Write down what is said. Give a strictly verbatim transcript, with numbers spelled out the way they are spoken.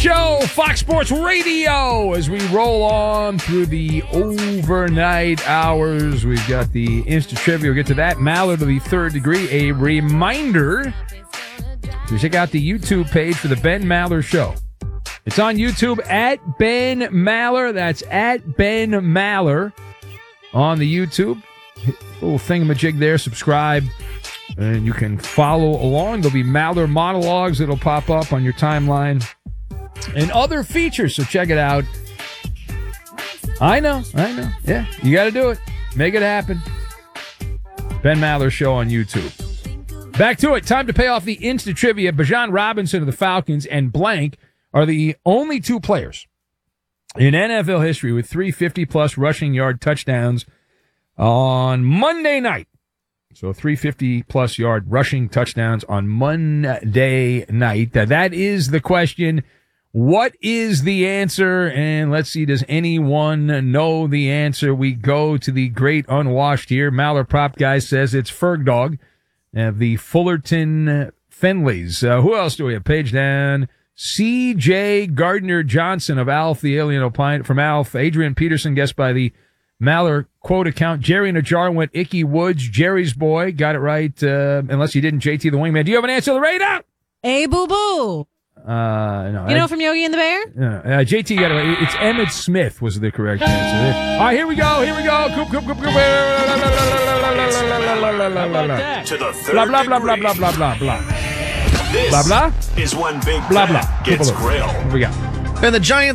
Show, Fox Sports Radio, as we roll on through the overnight hours. We've got the Insta Trivia. We'll get to that. Maller to the third degree. A reminder to check out the YouTube page for the Ben Maller Show. It's on YouTube at Ben Maller. That's at Ben Maller on the YouTube. Little thingamajig there. Subscribe. And you can follow along. There'll be Maller monologues that'll pop up on your timeline. And other features, so check it out. I know, I know. Yeah, you got to do it. Make it happen. Ben Maller Show on YouTube. Back to it. Time to pay off the Insta Trivia. Bijan Robinson of the Falcons and Blank are the only two players in N F L history with three fifty-plus rushing yard touchdowns on Monday night. So three fifty-plus yard rushing touchdowns on Monday night. That is the question. What is the answer? And let's see, does anyone know the answer? We go to the great unwashed here. Maller Prop Guy says it's Ferg Dog of the Fullerton Fenleys. Uh, who else do we have? Page down. C J Gardner Johnson of Alf, the Alien Opine from Alf. Adrian Peterson, guessed by the Maller quote account. Jerry Najar went Icky Woods. Jerry's boy got it right, uh, unless you didn't. J T the Wingman. Do you have an answer to the radar? Hey, boo boo. Uh, no, you know I, from Yogi and the Bear? Uh, J T got it right. It's Emmitt Smith was the correct answer. All right, here we go. Here we go. Coop, coop, coop, coop. To the third blah, blah, blah, blah, blah, blah, blah, blah. This blah, blah. is when Big blah, Pat blah. gets grilled. Here we go. And the Giants